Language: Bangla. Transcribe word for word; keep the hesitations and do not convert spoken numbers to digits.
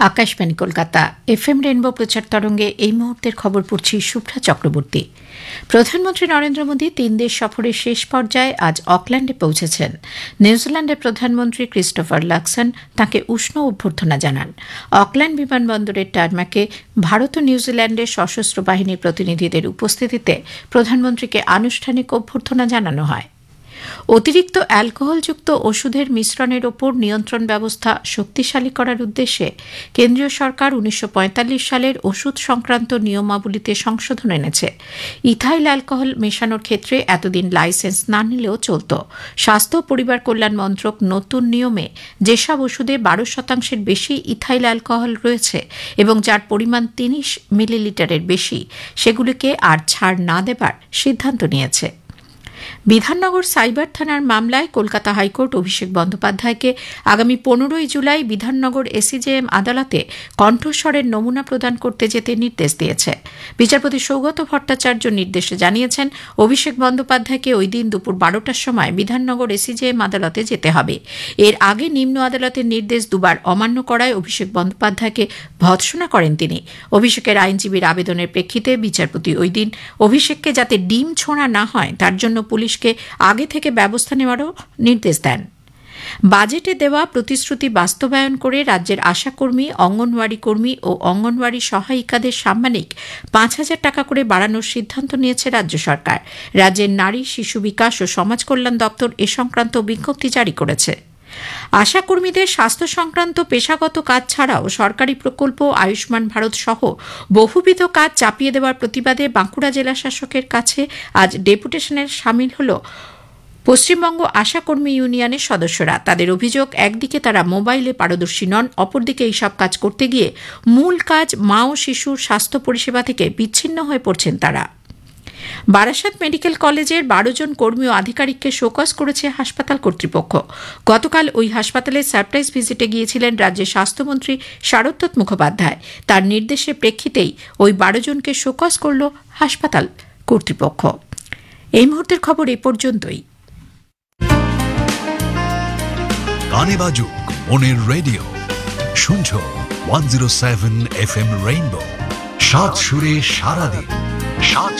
আকাশবাণী কলকাতা এফএম রেনবো প্রচার তরঙ্গে এই মুহূর্তের খবর পড়ছি শুভ্রা চক্রবর্তী। প্রধানমন্ত্রী নরেন্দ্র মোদী তিন দেশ সফরের শেষ পর্যায়ে আজ অকল্যান্ডে পৌঁছেছেন। নিউজিল্যান্ডের প্রধানমন্ত্রী ক্রিস্টোফার লাক্সন তাঁকে উষ্ণ অভ্যর্থনা জানান। অকল্যান্ড বিমানবন্দরের টারম্যাকে ভারত ও নিউজিল্যান্ডের সশস্ত্র বাহিনীর প্রতিনিধিদের উপস্থিতিতে প্রধানমন্ত্রীকে আনুষ্ঠানিক অভ্যর্থনা জানানো হয়। অতিরিক্ত অ্যালকোহলযুক্ত ওষুধের মিশ্রণের ওপর নিয়ন্ত্রণ ব্যবস্থা শক্তিশালী করার উদ্দেশ্যে কেন্দ্রীয় সরকার উনিশশো পঁয়তাল্লিশ সালের ওষুধ সংক্রান্ত নিয়মাবলীতে সংশোধন এনেছে। ইথাইল অ্যালকোহল মেশানোর ক্ষেত্রে এতদিন লাইসেন্স না নিলেও চলত। স্বাস্থ্য ও পরিবার কল্যাণ মন্ত্রক নতুন নিয়মে যেসব ওষুধে বারো শতাংশের বেশি ইথাইল অ্যালকোহল রয়েছে এবং যার পরিমাণ তিরিশ মিলিলিটারের বেশি, সেগুলিকে আর ছাড় না দেবার সিদ্ধান্ত নিয়েছে। বিধাননগর সাইবার থানার মামলায় কলকাতা হাইকোর্ট অভিষেক বন্দ্যোপাধ্যায়কে আগামী পনেরোই জুলাই বিধাননগর এসিজেএম আদালতে কণ্ঠস্বরের নমুনা প্রদান করতে যেতে নির্দেশ দিয়েছে। বিচারপতি সৌগত ভট্টাচার্য নির্দেশে জানিয়েছেন, অভিষেক বন্দ্যোপাধ্যায়কে ওই দিন দুপুর বারোটার সময় বিধাননগর এসিজেএম আদালতে যেতে হবে। এর আগে নিম্ন আদালতের নির্দেশ দুবার অমান্য করায় অভিষেক বন্দ্যোপাধ্যায়কে ভৎসনা করেন তিনি। অভিষেকের আইনজীবীর আবেদনের প্রেক্ষিতে বিচারপতি ওই দিন অভিষেককে যাতে ডিম ছোঁড়া না হয় তার জন্য পুলিশকে আগে থেকে ব্যবস্থা নেওয়ারও নির্দেশ দেন। বাজেটে দেওয়া প্রতিশ্রুতি বাস্তবায়ন করে রাজ্যের আশাকর্মী, অঙ্গনওয়াড়ি কর্মী ও অঙ্গনওয়াড়ি সহায়িকাদের সাম্মানিক পাঁচ হাজার টাকা করে বাড়ানোর সিদ্ধান্ত নিয়েছে রাজ্য সরকার। রাজ্যের নারী, শিশু বিকাশ ও সমাজ কল্যাণ দপ্তর এ সংক্রান্ত বিজ্ঞপ্তি জারি করেছে। আশাকর্মীদের স্বাস্থ্য সংক্রান্ত পেশাগত কাজ ছাড়াও সরকারি প্রকল্প, আয়ুষ্মান ভারত সহ বহুবিধ কাজ চাপিয়ে দেওয়ার প্রতিবাদে বাঁকুড়া জেলা শাসকের কাছে আজ ডেপুটেশনে সামিল হল পশ্চিমবঙ্গ আশাকর্মী ইউনিয়নের সদস্যরা। তাদের অভিযোগ, একদিকে তারা মোবাইলে পারদর্শী নন, অপরদিকে এইসব কাজ করতে গিয়ে মূল কাজ মা ও শিশুর স্বাস্থ্য পরিষেবা থেকে বিচ্ছিন্ন হয়ে পড়ছেন তারা। বারাসাত মেডিকেল কলেজের বারো জন কর্মী ও আধিকারিককে শোকজ করেছে হাসপাতাল কর্তৃপক্ষ। গতকাল ওই হাসপাতালে সারপ্রাইজ ভিজিটে গিয়েছিলেন রাজ্যের স্বাস্থ্যমন্ত্রী সারদত্ত মুখোপাধ্যায়। তার নির্দেশের প্রেক্ষিতেই ওই বারো জনকে শোকজ করল হাসপাতাল কর্তৃপক্ষ। এই মুহূর্তের খবর এ পর্যন্তই। গানে বাজুক মনের রেডিও, শুনছো one zero seven F M rainbow. সাত সুরে সারাদিন, সাত